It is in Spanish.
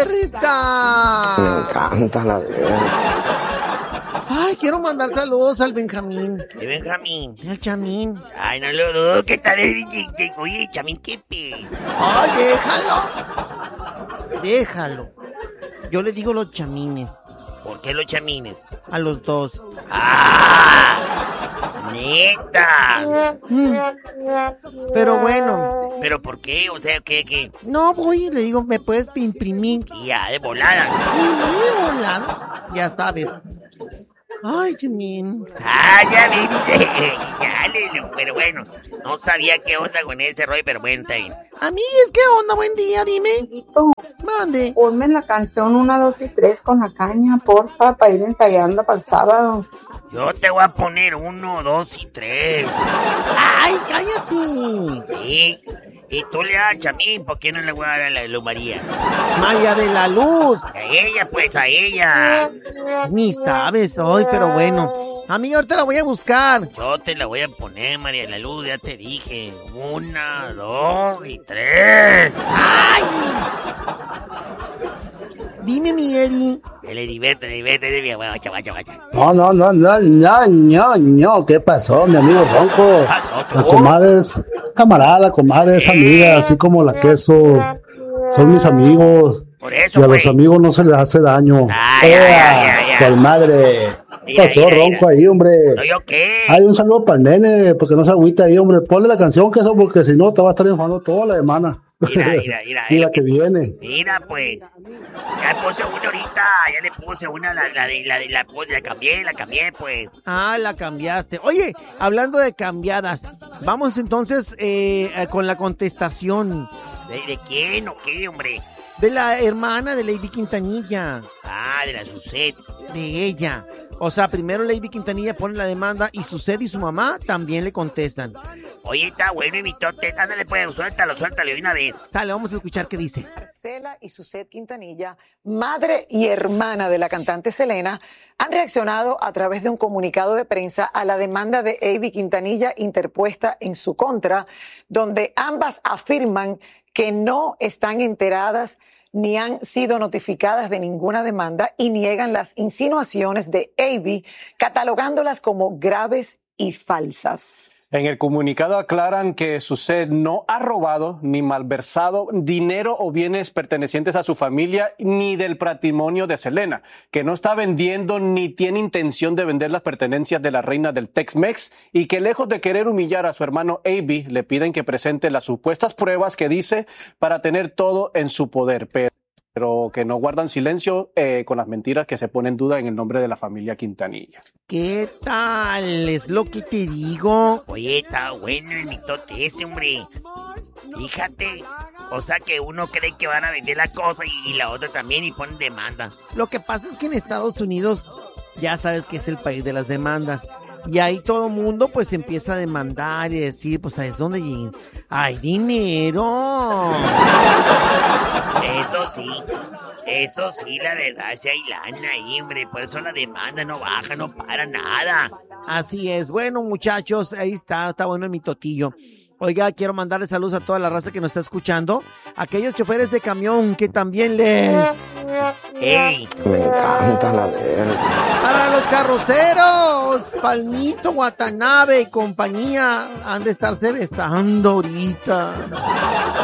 Berta! Me encanta la Berta. Ay, quiero mandar saludos al Benjamín. ¿Qué Benjamín? Al Chamín. Ay, no lo dudo, ¿qué tal? Oye, Chamín, qué pe. Ay, déjalo. Yo le digo los chamines. ¿Por qué los chamines? A los dos. ¡Ah! ¡Neta! Pero bueno. ¿Pero por qué? O sea, ¿qué? No, voy y le digo, ¿me puedes imprimir? Ya, de volada. Sí, de volada. Ya sabes. Ay, Chamín. Ah, ya vi, ya, Lelo, pero bueno, no sabía qué onda con ese rollo, pero bueno, está bien. Amigues, ¿qué onda? Buen día, dime. Mande. Ponme la canción 1, 2 y 3 con la caña, porfa, para ir ensayando para el sábado. Yo te voy a poner 1, 2 y 3. ¡Ay, cállate! Sí. Y tú le das a Chamín, ¿por qué no le voy a dar a la Luz María? María de la Luz. A ella, pues, a ella. Ni sabes hoy, pero bueno. Amiga, ahorita la voy a buscar. Yo te la voy a poner, María de la Luz, ya te dije. 1, 2 y 3. ¡Ay! Dime, mi Eddie. Le divierte, mi abuelo, guacha. No, ¿qué pasó, mi amigo Ronco? La comadre es camarada, la comadre es amiga, así como la queso. Son mis amigos. Por eso, y a los amigos no se les hace daño. Ya. Comadre. ¿Qué pasó, Ronco, ahí, hombre? ¿No yo qué? Hay un saludo para el nene, porque no se agüita ahí, hombre. Ponle la canción, que eso, porque si no te va a estar enfadando toda la semana. Mira. Y la que viene. Mira, pues. Ya puse una ahorita. Ya le puse una, la cambié, pues. Ah, la cambiaste. Oye, hablando de cambiadas, vamos entonces con la contestación. ¿De quién o qué, hombre? De la hermana de Lady Quintanilla. Ah, de la Suset. De ella. O sea, primero Lady Quintanilla pone la demanda y Suset y su mamá también le contestan. Oye, está bueno, mi tote. Ándale, pues, suéltalo de una vez. Sale, vamos a escuchar qué dice. Marcela y Suset Quintanilla, madre y hermana de la cantante Selena, han reaccionado a través de un comunicado de prensa a la demanda de Ivy Quintanilla interpuesta en su contra, donde ambas afirman que no están enteradas ni han sido notificadas de ninguna demanda y niegan las insinuaciones de Ivy, catalogándolas como graves y falsas. En el comunicado aclaran que Suset no ha robado ni malversado dinero o bienes pertenecientes a su familia ni del patrimonio de Selena, que no está vendiendo ni tiene intención de vender las pertenencias de la reina del Tex-Mex y que lejos de querer humillar a su hermano Ivy, le piden que presente las supuestas pruebas que dice para tener todo en su poder, pero que no guardan silencio con las mentiras que se ponen en duda en el nombre de la familia Quintanilla. ¿Qué tal? Es lo que te digo. Oye, está bueno el mitote ese, hombre. Fíjate. O sea que uno cree que van a vender la cosa y la otra también y ponen demanda. Lo que pasa es que en Estados Unidos ya sabes que es el país de las demandas. Y ahí todo el mundo pues empieza a demandar y decir, pues ¿sabes dónde hay dinero? Eso sí, la verdad, si hay lana ahí, hombre. Por eso la demanda no baja, no para nada. Así es. Bueno, muchachos, ahí está bueno el mitotillo. Oiga, quiero mandarle saludos a toda la raza que nos está escuchando. Aquellos choferes de camión que también les... ¡Ey! Me encanta la Berta. Para los carroceros, Palmito, Watanabe y compañía han de estarse besando ahorita.